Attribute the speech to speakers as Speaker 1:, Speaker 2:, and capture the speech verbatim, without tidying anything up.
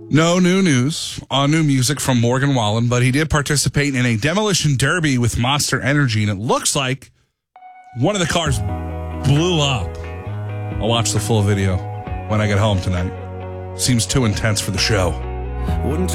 Speaker 1: No new news on new music from Morgan Wallen, but he did participate in a demolition derby with Monster Energy, and it looks like one of the cars blew up. I'll watch the full video when I get home tonight. Seems too intense for the show.
Speaker 2: Wouldn't